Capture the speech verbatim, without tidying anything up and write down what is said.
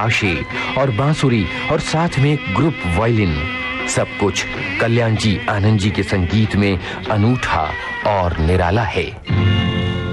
ताशे और बांसुरी और साथ में एक ग्रुप वायलिन, सब कुछ कल्याण जी आनंद जी के संगीत में अनूठा और निराला है।